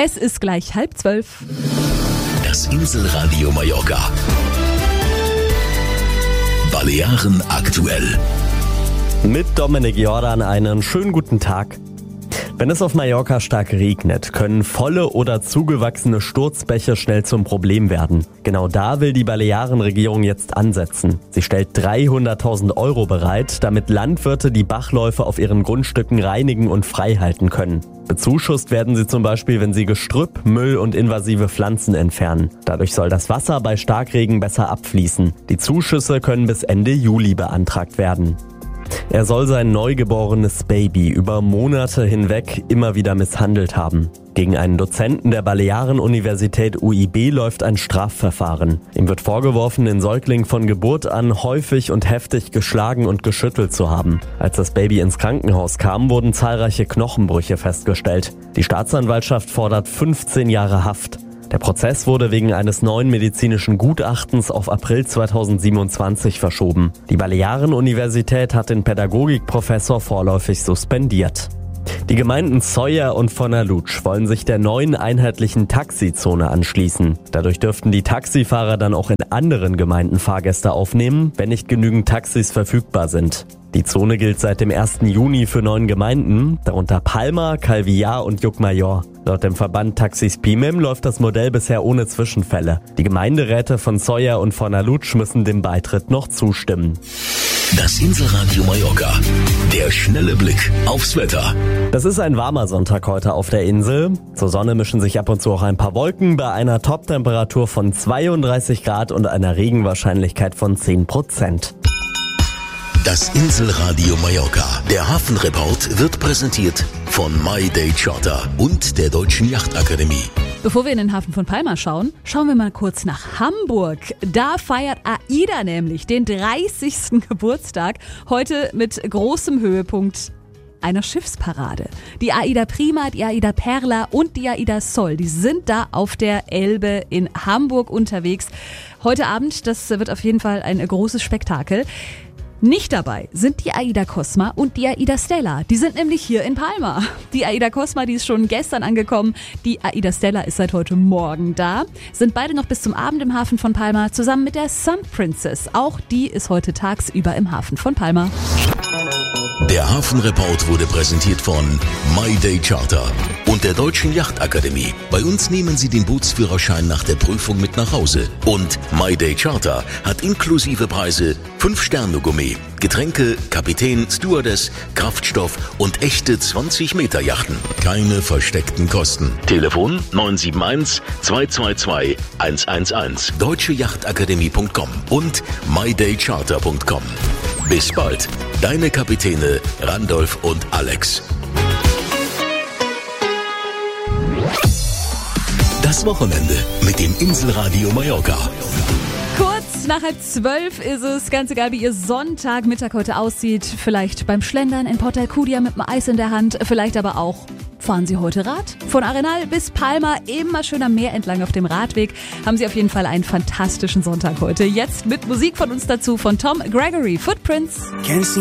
Es ist gleich 11:30. Das Inselradio Mallorca. Balearen aktuell. Mit Dominik Jordan einen schönen guten Tag. Wenn es auf Mallorca stark regnet, können volle oder zugewachsene Sturzbäche schnell zum Problem werden. Genau da will die Balearenregierung jetzt ansetzen. Sie stellt 300.000 Euro bereit, damit Landwirte die Bachläufe auf ihren Grundstücken reinigen und freihalten können. Bezuschusst werden sie zum Beispiel, wenn sie Gestrüpp, Müll und invasive Pflanzen entfernen. Dadurch soll das Wasser bei Starkregen besser abfließen. Die Zuschüsse können bis Ende Juli beantragt werden. Er soll sein neugeborenes Baby über Monate hinweg immer wieder misshandelt haben. Gegen einen Dozenten der Balearen-Universität UIB läuft ein Strafverfahren. Ihm wird vorgeworfen, den Säugling von Geburt an häufig und heftig geschlagen und geschüttelt zu haben. Als das Baby ins Krankenhaus kam, wurden zahlreiche Knochenbrüche festgestellt. Die Staatsanwaltschaft fordert 15 Jahre Haft. Der Prozess wurde wegen eines neuen medizinischen Gutachtens auf April 2027 verschoben. Die Balearen-Universität hat den Pädagogikprofessor vorläufig suspendiert. Die Gemeinden Sóller und Fornalutsch wollen sich der neuen einheitlichen Taxizone anschließen. Dadurch dürften die Taxifahrer dann auch in anderen Gemeinden Fahrgäste aufnehmen, wenn nicht genügend Taxis verfügbar sind. Die Zone gilt seit dem 1. Juni für 9 Gemeinden, darunter Palma, Calvillar und Llucmajor. Laut dem Verband Taxis Pimem läuft das Modell bisher ohne Zwischenfälle. Die Gemeinderäte von Sóller und Fornalutsch müssen dem Beitritt noch zustimmen. Das Inselradio Mallorca. Der schnelle Blick aufs Wetter. Das ist ein warmer Sonntag heute auf der Insel. Zur Sonne mischen sich ab und zu auch ein paar Wolken bei einer Toptemperatur von 32 Grad und einer Regenwahrscheinlichkeit von 10%. Das Inselradio Mallorca. Der Hafenreport wird präsentiert von My Day Charter und der Deutschen Yachtakademie. Bevor wir in den Hafen von Palma schauen wir mal kurz nach Hamburg. Da feiert AIDA nämlich den 30. Geburtstag. Heute mit großem Höhepunkt einer Schiffsparade. Die AIDA Prima, die AIDA Perla und die AIDA Sol, die sind da auf der Elbe in Hamburg unterwegs. Heute Abend, das wird auf jeden Fall ein großes Spektakel. Nicht dabei sind die AIDA Cosma und die AIDA Stella. Die sind nämlich hier in Palma. Die AIDA Cosma, die ist schon gestern angekommen. Die AIDA Stella ist seit heute Morgen da. Sind beide noch bis zum Abend im Hafen von Palma, zusammen mit der Sun Princess. Auch die ist heute tagsüber im Hafen von Palma. Der Hafenreport wurde präsentiert von My Day Charter und der Deutschen Yachtakademie. Bei uns nehmen Sie den Bootsführerschein nach der Prüfung mit nach Hause. Und My Day Charter hat inklusive Preise 5-Sterne-Gourmet, Getränke, Kapitän, Stewardess, Kraftstoff und echte 20-Meter Yachten. Keine versteckten Kosten. Telefon 971 222 111. deutscheyachtakademie.com und mydaycharter.com. Bis bald. Deine Kapitäne Randolph und Alex. Das Wochenende mit dem Inselradio Mallorca. Kurz nach 11:30 ist es, ganz egal wie Ihr Sonntagmittag heute aussieht. Vielleicht beim Schlendern in Port Alcudia mit einem Eis in der Hand, vielleicht aber auch fahren Sie heute Rad? Von Arenal bis Palma, immer schön am Meer entlang auf dem Radweg. Haben Sie auf jeden Fall einen fantastischen Sonntag heute. Jetzt mit Musik von uns dazu, von Tom Gregory, Footprints.